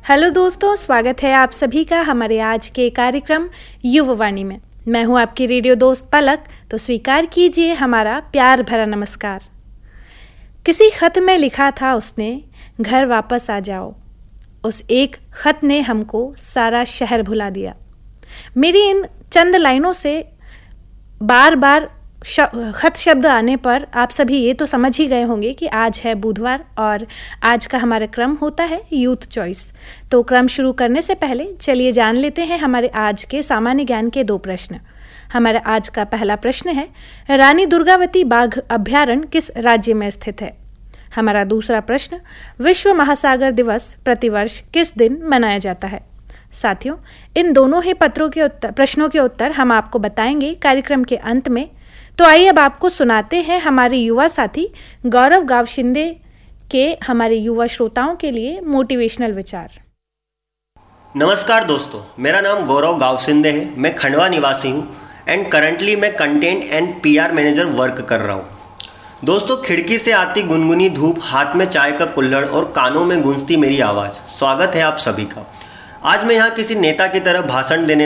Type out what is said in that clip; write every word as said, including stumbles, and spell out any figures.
Hello दोस्तों, स्वागत है आप सभी का हमारे आज के कार्यक्रम युववाणी में। मैं हूं आपकी रेडियो दोस्त पलक। तो स्वीकार कीजिए हमारा प्यार भरा नमस्कार। किसी खत में लिखा था उसने, घर वापस आ जाओ। उस एक खत ने हमको सारा शहर भुला दिया। मेरी इन चंद लाइनों से बार बार खत शब्द आने पर आप सभी ये तो समझ ही गए होंगे कि आज है बुधवार और आज का हमारा क्रम होता है यूथ चॉइस। तो क्रम शुरू करने से पहले चलिए जान लेते हैं हमारे आज के सामान्य ज्ञान के दो प्रश्न। हमारा आज का पहला प्रश्न है, रानी दुर्गावती बाघ अभ्यारण्य किस राज्य में स्थित है। हमारा दूसरा प्रश्न, विश्व महासागर दिवस प्रतिवर्ष किस दिन मनाया जाता है। साथियों, इन दोनों ही पत्रों के उत्तर प्रश्नों के उत्तर हम आपको बताएंगे कार्यक्रम के अंत में। तो आइए अब आपको सुनाते हैं हमारे युवा साथी गौरव गावशिंदे के हमारे युवा श्रोताओं के लिए मोटिवेशनल विचार। नमस्कार दोस्तों, मेरा नाम गौरव गावशिंदे है। मैं खंडवा निवासी हूँ एंड करंटली मैं content and PR manager work कर रहा हूँ। दोस्तों, खिड़की से आती गुनगुनी धूप, हाथ में चाय का कुल्हड़ और कानों में गूंजती मेरी आवाज़, स्वागत है आप सभी का। आज मैं यहाँ किसी नेता की तरह भाषण देने